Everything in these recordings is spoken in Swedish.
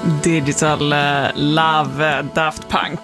Digital Love, Daft Punk.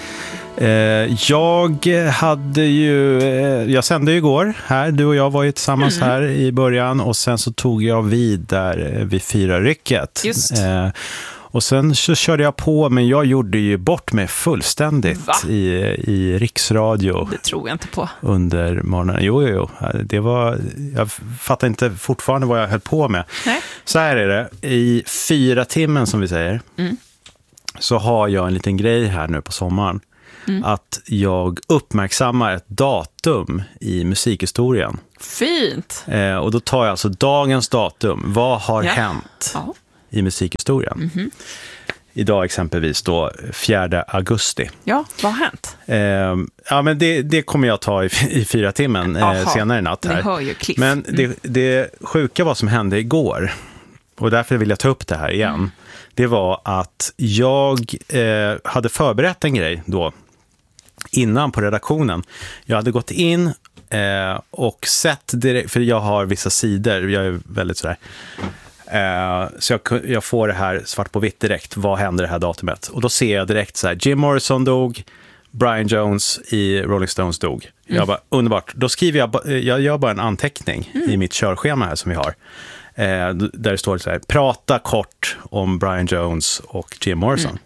Jag sände ju igår här, du och jag var ju tillsammans här i början och sen så tog jag vid där vid 4-rycket. Just. Och sen så körde jag på, men jag gjorde ju bort mig fullständigt i riksradio. Det tror jag inte på. Under morgonen. Jo. Det var, jag fattar inte fortfarande vad jag höll på med. Nej. Så här är det. I 4 timmen som vi säger så har jag en liten grej här nu på sommaren. Att jag uppmärksammar ett datum i musikhistorien. Fint. Och då tar jag alltså dagens datum. Vad har hänt i musikhistorien? Idag exempelvis då 4 augusti. Ja, vad har hänt? Men det kommer jag ta i 4 timmen senare i natt här. Ni hör ju Cliff. Men det sjuka vad som hände igår, och därför vill jag ta upp det här igen. Det var att jag hade förberett en grej då innan på redaktionen. Jag hade gått in och sett direkt, för jag har vissa sidor, jag är väldigt sådär. Så jag får det här svart på vitt direkt. Vad händer det här datumet? Och då ser jag direkt så här: Jim Morrison dog, Brian Jones i Rolling Stones dog. Jag bara, underbart. Då skriver jag gör bara en anteckning i mitt körschema här som vi har. Där det står så här: prata kort om Brian Jones och Jim Morrison.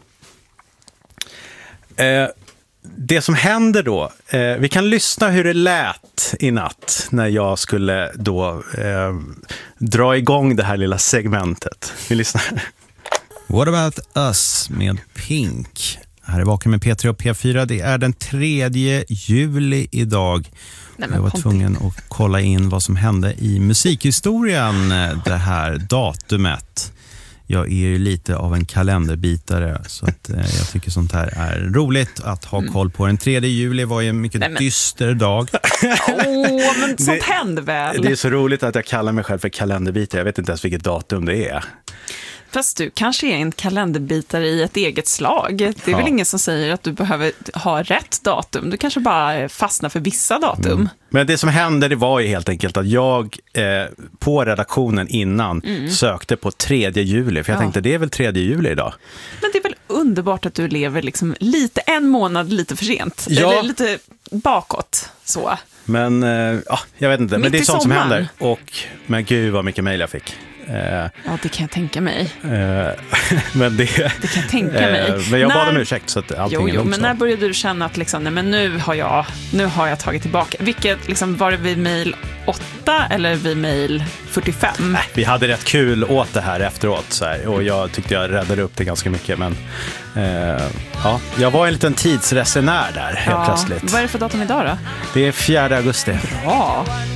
Det som händer då, vi kan lyssna hur det lät i natt när jag skulle då dra igång det här lilla segmentet. Vi lyssnar. What about us med Pink? Här är Vaken med P3 och P4. Det är den 3 juli idag. Jag var tvungen att kolla in vad som hände i musikhistorien det här datumet. Jag är ju lite av en kalenderbitare, så att jag tycker sånt här är roligt att ha koll på. Den 3 juli var ju en mycket dyster dag. Men sånt händer väl. Det är så roligt att jag kallar mig själv för kalenderbitare. Jag vet inte ens vilket datum det är. Fast du kanske är en kalenderbitare i ett eget slag. Det är väl ingen som säger att du behöver ha rätt datum. Du kanske bara fastnar för vissa datum. Men det som hände, det var ju helt enkelt att jag på redaktionen innan sökte på 3 juli. För jag tänkte, det är väl 3 juli idag. Men det är väl underbart att du lever liksom lite en månad lite för sent. Eller lite bakåt, så. Men jag vet inte. Men det är sånt som händer. Men gud vad mycket mejl jag fick. Ja, det kan jag tänka mig. Men det kan jag tänka mig. Men jag bad om ursäkt så att allting är lugnt. Men när började du känna att liksom, nej, men nu har jag tagit tillbaka? Vilket, liksom, var det vid mejl 8 eller vid mejl 45? Vi hade rätt kul åt det här efteråt så här, och jag tyckte jag räddade upp det ganska mycket, men jag var en liten tidsresenär där helt plötsligt. Vad är det för datum idag då? Det är 4 augusti. Bra.